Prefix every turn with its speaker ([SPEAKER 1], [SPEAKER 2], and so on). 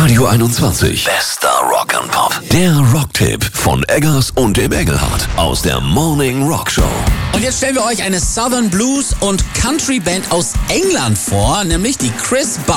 [SPEAKER 1] Radio 21. Bester Rock and Pop. Der Rocktipp von Eggers und dem Engelhardt aus der Morning Rock Show.
[SPEAKER 2] Und jetzt stellen wir euch eine Southern Blues und Country Band aus England vor, nämlich die Chris